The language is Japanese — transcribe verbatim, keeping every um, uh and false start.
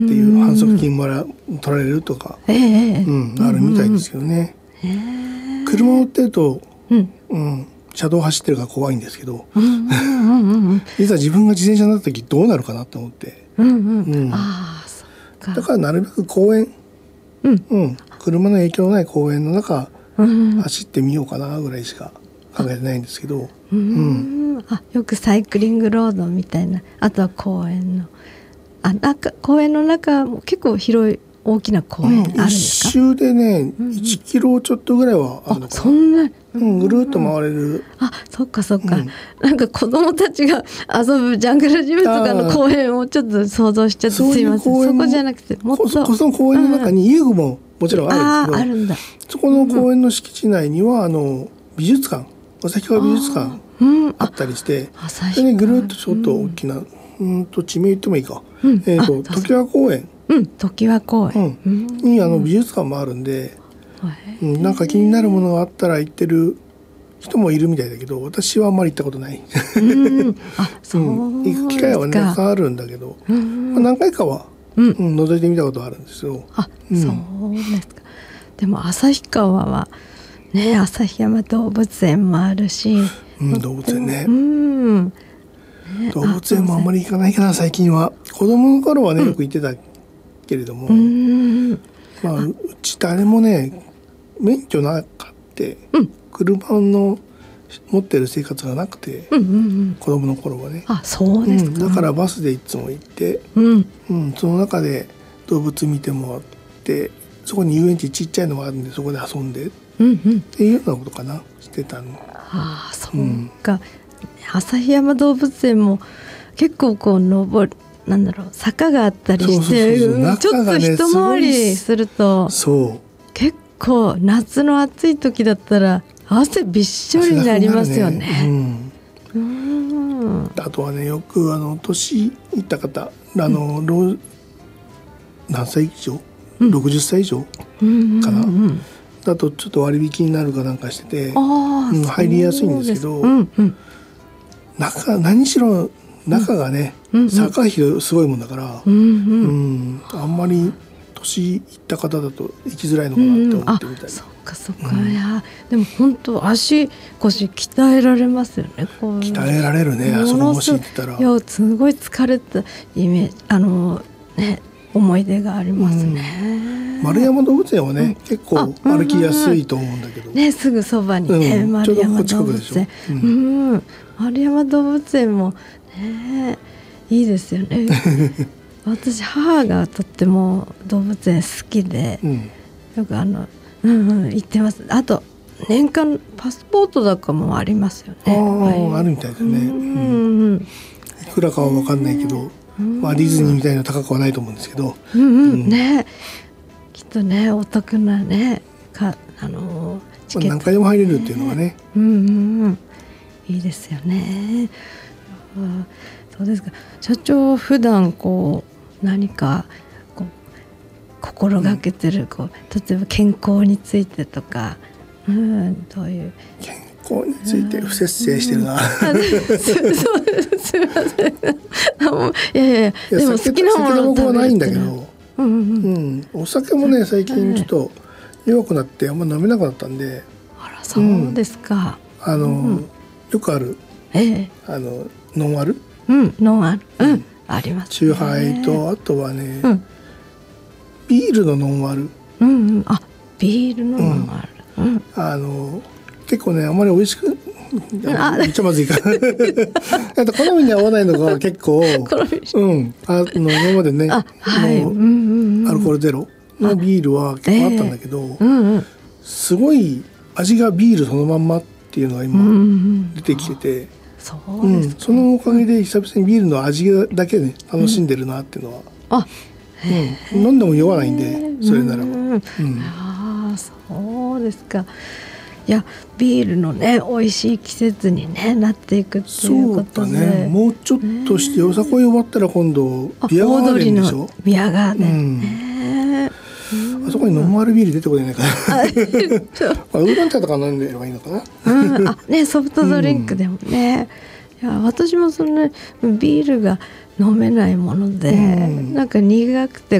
っていう反則金もら取られるとか、 ええうん、あるみたいですけどね、 うんうんうん、 車乗ってると、 うんうん、車道走ってるから怖いんですけど、 うんうんうんうん、 いざ自分が自転車になった時どうなるかなと思って、 うんうんうん、 あそっか、 だからなるべく公園、 うんうん、車の影響のない公園の中、 うん、 走ってみようかなぐらいしか考えてないんですけど、 うん、うん、あよくサイクリングロードみたいな、あとは公園のあ中公園の中も結構広い大きな公園あるんですか？ 一周でね、 うんうん、 いちキロちょっとぐらいはあるのかな。 あそんな、 うん、ぐるっと回れる。 あそっかそっか、 うん、 なんか子供たちが遊ぶジャングルジムとかの公園をちょっと想像しちゃってすいません。そこじゃなくてもっとそその公園の中に遊具ももちろんあるんですけど、 ああるんだ。 そこの公園の敷地内にはあの美術館、旭川美術館あったりして、でね、ぐるっとちょっと大きな、うん、うんと地名言ってもいいか、うん、えーと常盤公園、 うん、常盤公園、 うん、にあの美術館もあるんで、うん、なんか気になるものがあったら行ってる人もいるみたいだけど、私はあんまり行ったことない。 うん、あそううん、行く機会はねたくさんあるんだけど、うん、まあ、何回かは、うんうん、覗いてみたことあるんですよ。 あ、うん、そうですか。でも旭川はね、旭山動物園もあるし、 うん、動物園ね、 うん、ね、 動物園もあんまり行かないかな最近は。子供の頃はねよく行ってたけれども、うん、まあ、うち誰もね免許なかって、うん、車の持ってる生活がなくて、うんうんうん、子供の頃はね。 あ、そうですか、 うん、だからバスでいつも行って、うんうん、その中で動物見てもらって、そこに遊園地ちっちゃいのがあるんでそこで遊んで、うんうん、っていうようなことかなしてたの。 ああ、そうか、うん、旭山動物園も結構こう登るなんだろう坂があったりして、そうそうそう、ちょっと一回りするとそう結構夏の暑い時だったら汗びっしょりになりますよね。うん、 あとはねよくあの年いった方あの、うん、何歳以上、うん、ろくじゅっさい以上かな、うんうんうん、だとちょっと割引になるかなんかしてて、うん、入りやすいんですけど、うんうん、中何しろ中がね、うんうん、坂すごいもんだから、うんうんうん、あんまり年いった方だと行きづらいのかなって思ってみたい、うん、 そっかそっか、うん、いやでも本当足腰鍛えられますよね。こう鍛えられるね、あそこもし行ってたら。 いやすごい疲れたイメージあのね思い出がありますね、 うん、丸山動物園はね、うん、結構歩きやすいと思うんだけど、 うんうんうん、ねすぐそばにね、うん、丸山動物園、うんうん、丸山動物園もねいいですよね。私母がとっても動物園好きで、うん、よくあの、うんうん、行ってます。あと年間パスポートだかもありますよね。 ああ、あるみたいだね、うんうん、いくらかは分かんないけど、まあ、ディズニーみたいな高くはないと思うんですけど、 うんうんうん、ねきっとねお得なねかあのチケット、 まあ、何回でも入れるっていうのはね、 うんうんうん、いいですよね。そうですか。社長普段こう何かこう心がけてるこう、うん、例えば健康についてとか、うん、どういう健康について不節制してるな、 うん、そうですすみません。いやいやいやでも好きなものを食べるってないんだけど、うんうんうん、お酒もね最近ちょっと弱くなってあんま飲めなくなったんで。 あらそうですか、 うん、あの、うん、よくある、ええ、あのノンアル、 うん、ノンアル、うん、ありますね。 チューハイとあとはね、うん、ビールのノンアル、 うんうん、あビールのノンアル、うんうん、 あの結構ねあんまり美味しくめっちゃまずいからあと好みに合わないのが結構、うん、あの今までねあ、はい、うんうん、アルコールゼロのビールは結構あったんだけど、えーうんうん、すごい味がビールそのまんまっていうのが今出てきてて、うんうん、そうですか、うん、そのおかげで久々にビールの味だけね楽しんでるなっていうのは、うんあうん、飲んでも酔わないんでそれならば、うんうん、 あそうですか。いやビールのね美味しい季節に、ね、なっていくっていうことで、そうだね、 もうちょっとしてよさこい終わったら今度ビアガーデンでしょ。 ビアガーデン、うんね、 あそこにノンアルビール出てこないかなあウーロン茶とか飲んでればいいのかな、 うん、あねソフトドリンクでもね、うん、いや私もその、ね、ビールが飲めないもので、うん、なんか苦くて